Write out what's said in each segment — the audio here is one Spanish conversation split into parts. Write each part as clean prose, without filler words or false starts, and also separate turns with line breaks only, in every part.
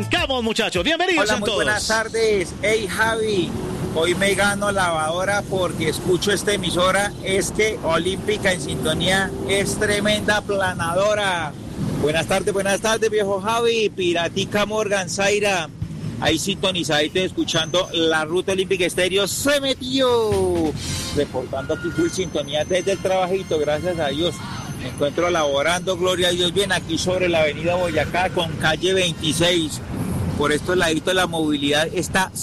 Vamos, muchachos, bienvenidos.
Hola,
a
muy
todos.
Buenas tardes. Hey, Javi, hoy me gano lavadora porque escucho esta emisora. Es que Olímpica en sintonía es tremenda planadora. Buenas tardes, viejo Javi. Piratica Morgan, Zaira. Ahí sintonizadito escuchando la Ruta Olímpica Estéreo. Se metió. Reportando aquí full sintonía desde el trabajito, gracias a Dios. Me encuentro laborando, gloria a Dios, bien aquí sobre la avenida Boyacá con calle 26. Por estos laditos la movilidad está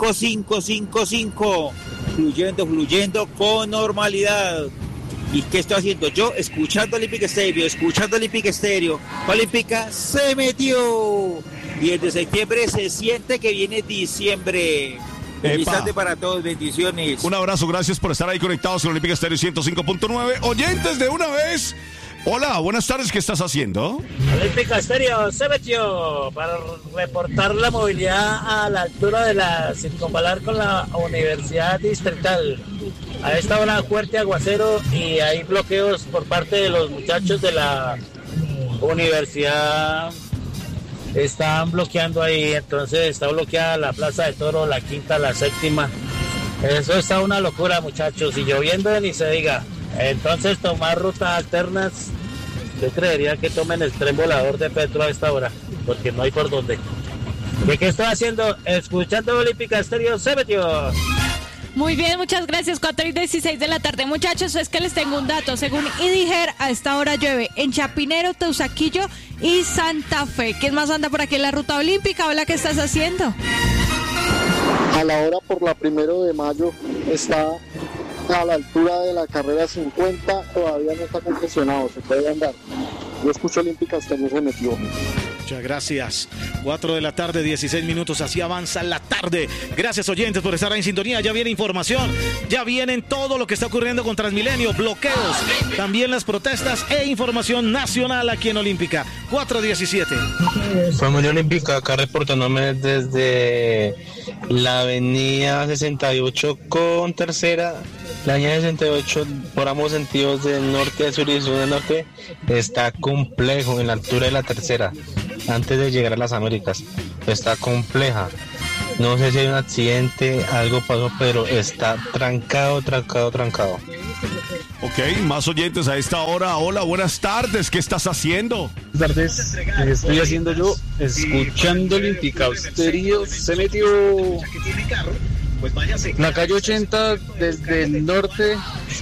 5555, fluyendo con normalidad. ¿Y qué estoy haciendo? Yo escuchando Olímpica Estéreo. Olímpica se metió. Y desde septiembre se siente que viene diciembre. Feliz tarde para todos, bendiciones.
Un abrazo, gracias por estar ahí conectados con Olímpica Estéreo 105.9. Oyentes de una vez. Hola, buenas tardes, ¿qué estás haciendo?
Olímpica Estéreo se metió para reportar la movilidad a la altura de la circunvalar con la Universidad Distrital. A esta hora fuerte aguacero y hay bloqueos por parte de los muchachos de la universidad. Están bloqueando ahí, entonces está bloqueada la Plaza de Toro, la quinta, la séptima. Eso está una locura, muchachos, y lloviendo ni se diga. Entonces tomar rutas alternas, yo creería que tomen el tren volador de Petro a esta hora, porque no hay por dónde. ¿Y qué estoy haciendo? Escuchando Olímpica Estéreo se metió.
Muy bien, muchas gracias. 4:16 de la tarde. Muchachos, es que les tengo un dato. Según IDIGER, a esta hora llueve en Chapinero, Teusaquillo y Santa Fe. ¿Quién más anda por aquí en la Ruta Olímpica? Hola, ¿qué estás haciendo?
A la hora por la 1 de mayo está a la altura de la carrera 50, todavía no está concesionado, se puede andar. Yo escucho Olímpica Estéreo se metió.
Muchas gracias. 4 de la tarde, 16 minutos, así avanza la tarde. Gracias, oyentes, por estar en sintonía. Ya viene información, ya vienen todo lo que está ocurriendo con Transmilenio, bloqueos, también las protestas e información nacional aquí en Olímpica. 4:17.
Familia Olímpica, acá reportándome desde la avenida 68 con tercera. La avenida 68 por ambos sentidos del norte a sur y sur del norte está complejo en la altura de la tercera, antes de llegar a las Américas. Está compleja. No sé si hay un accidente, algo pasó, pero está trancado.
Ok, más oyentes a esta hora. Hola, buenas tardes, ¿qué estás haciendo?
Buenas tardes, ¿qué estoy haciendo yo? Escuchando Olímpica Estéreo se metió. La calle 80 desde el norte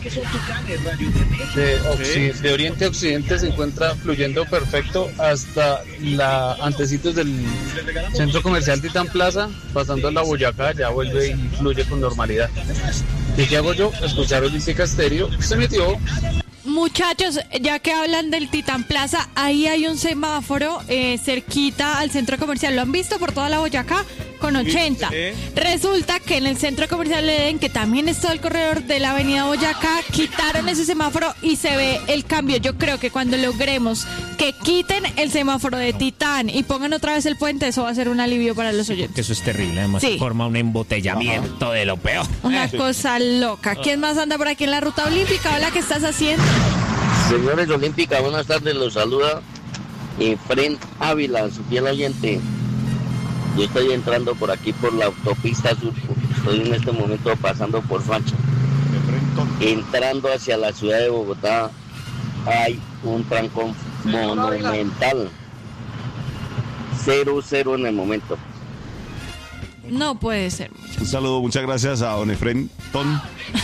de oriente a occidente se encuentra fluyendo perfecto hasta la antecitos del centro comercial Titán Plaza, pasando a la Boyacá, ya vuelve y fluye con normalidad. ¿Y qué hago yo? Escuchar Olímpica Estéreo se metió.
Muchachos, ya que hablan del Titán Plaza, ahí hay un semáforo cerquita al centro comercial. ¿Lo han visto por toda la Boyacá? Con 80. Resulta que en el centro comercial Edén, que también es todo el corredor de la avenida Boyacá, quitaron ese semáforo y se ve el cambio. Yo creo que cuando logremos que quiten el semáforo de Titán y pongan otra vez el puente, eso va a ser un alivio para los oyentes.
Eso es terrible, además
Sí.
forma un embotellamiento de lo peor.
Una cosa loca. ¿Quién más anda por aquí en la Ruta Olímpica? Hola, ¿qué estás haciendo?
Señores Olímpica, buenas tardes, los saluda Efren Ávila, su fiel oyente. Yo estoy entrando por aquí por la autopista sur, estoy en este momento pasando por Soacha. Entrando hacia la ciudad de Bogotá hay un trancón monumental. 0-0 en el momento.
No puede ser.
Un saludo, muchas gracias a don Efren Ton.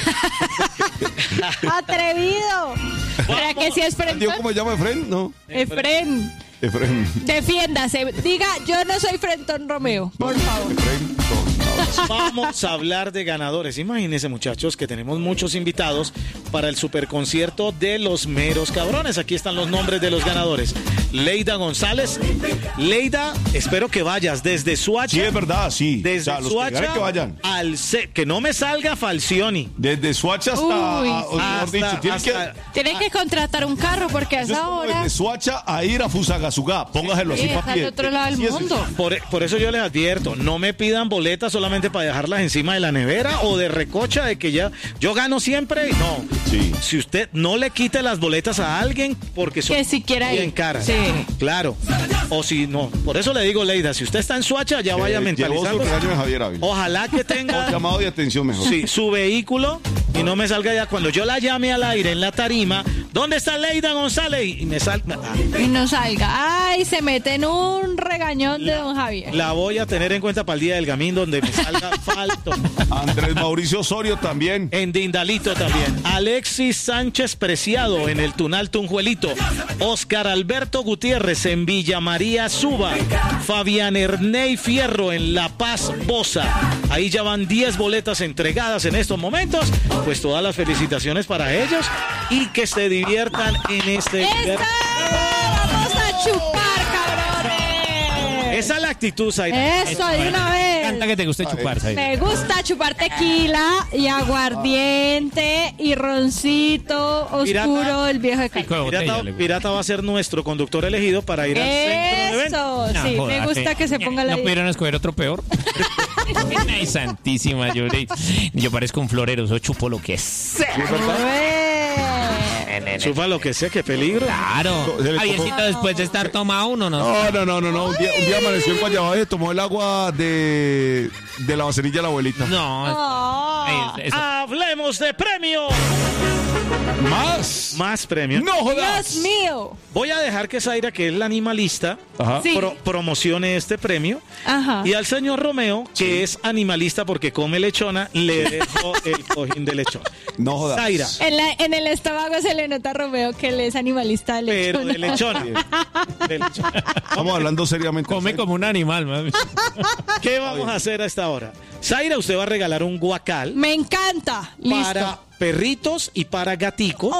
¡Atrevido! ¿Será que sí es Frentón?
¿Cómo se llama Efren? No.
Efren. Defiéndase. Diga, yo no soy Frentón Romeo, por favor.
Vamos a hablar de ganadores. Imagínense, muchachos, que tenemos muchos invitados para el superconcierto de los meros cabrones. Aquí están los nombres de los ganadores. Leida González. Leida, espero que vayas desde Soacha.
Sí, es verdad, sí.
Desde Soacha
que vayan.
que no me salga Falcioni.
Desde Soacha hasta...
Tienen que contratar un carro porque a esa hora...
Desde Soacha a ir a Fusagasugá. Póngaselo así,
está
papi.
al otro lado del mundo.
Por eso yo les advierto, no me pidan boletas solamente para dejarlas encima de la nevera o de recocha de que ya yo gano siempre. No.
Sí.
Si usted no le quite las boletas a alguien porque son
que siquiera
bien caras.
Sí.
Claro. O si no, por eso le digo, Leida, si usted está en Soacha, ya vaya mentalizando.
Llegó su regaño de Javier Ávila.
Ojalá que tenga
llamado de atención mejor.
Sí, su vehículo y no me salga ya cuando yo la llame al aire en la tarima. ¿Dónde está Leida González? Y me salga.
Y no salga. Ay, se mete en un regañón de don Javier.
La voy a tener en cuenta para el día del gamín donde me salga falto.
Andrés Mauricio Osorio también.
En Dindalito también. Alexis Sánchez Preciado en el Tunal Tunjuelito. Oscar Alberto Gutiérrez en Villa María Suba. Fabián Erney Fierro en La Paz Bosa. Ahí ya van 10 boletas entregadas en estos momentos. Pues todas las felicitaciones para ellos y que se diviertan en este...
¡Vamos a chupar, cabrones!
Esa es la actitud, Zaira.
Eso, de una vez.
Me encanta que te guste chupar, Zaira.
Me gusta chupar tequila y aguardiente y roncito oscuro,
Pirata.
el viejo de Cali.
Pirata va a ser nuestro conductor elegido para ir al centro de eventos.
Eso, sí, me gusta que se ponga la...
¿No pudieron escoger otro peor? Ay, santísima, yo parezco un florero, yo chupo lo que sea.
Chupa lo que sea, qué peligro.
Claro. Javiercito, después de estar tomado uno, ¿no?
No. Un día amaneció en Guayabaje, tomó el agua de la vaselilla de la abuelita.
No.
Hablemos de premios. Más premios.
No jodas.
Dios mío.
Voy a dejar que Zaira, que es la animalista,
Sí.
promocione este premio.
Ajá.
Y al señor Romeo, que es animalista porque come lechona, le dejo el cojín de lechón.
No jodas.
Zaira.
En el estómago se le nota a Romeo que él es animalista de lechona.
Pero de lechona. De lechona.
Estamos hablando seriamente.
Come como un animal, mami.
¿Qué vamos a hacer a esta hora? Zaira, usted va a regalar un guacal.
Me encanta. Listo.
Para perritos y para gaticos.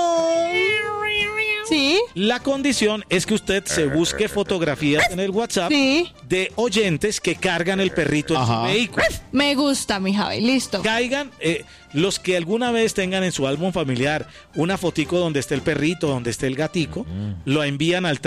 Sí.
La condición es que usted se busque fotografías en el WhatsApp de oyentes que cargan el perrito en su vehículo.
Me gusta, mi Javi. Listo.
Caigan los que alguna vez tengan en su álbum familiar una fotico donde esté el perrito, donde esté el gatico, lo envían al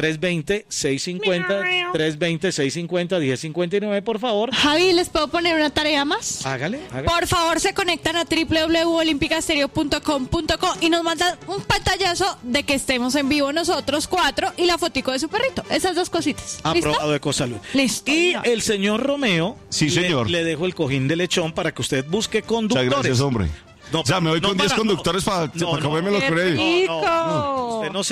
320-650-1059, por favor.
Javi, ¿les puedo poner una tarea más?
Hágale.
Por favor, se conectan a www.olimpicastereo.com.co y nos mandan un pantallazo de que estemos en vivo nosotros 4 y la fotico de su perrito. Esas dos cositas.
Aprobado de Cosalud.
Listo.
Y el señor Romeo,
sí, señor,
le dejo el cojín de lechón para que usted busque conductores.
Muchas gracias, hombre.
No,
o sea, me voy con 10 conductores para comerme los créditos.
No, usted no se